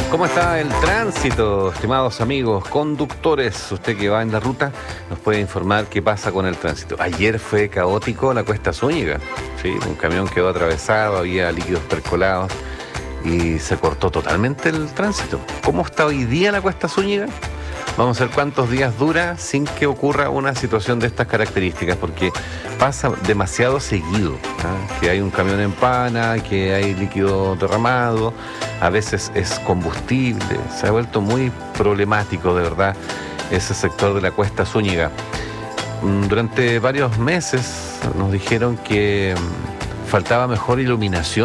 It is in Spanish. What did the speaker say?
¿Cómo está el tránsito, estimados amigos conductores? Usted que va en la ruta nos puede informar qué pasa con el tránsito. Ayer fue caótico la Cuesta Zúñiga, ¿sí? Un camión quedó atravesado, había líquidos percolados y se cortó totalmente el tránsito. ¿Cómo está hoy día la Cuesta Zúñiga? Vamos a ver cuántos días dura sin que ocurra una situación de estas características, porque pasa demasiado seguido, ¿ah? Que hay un camión en pana, que hay líquido derramado, a veces es combustible. Se ha vuelto muy problemático, de verdad, ese sector de la Cuesta Zúñiga. Durante varios meses nos dijeron que faltaba mejor iluminación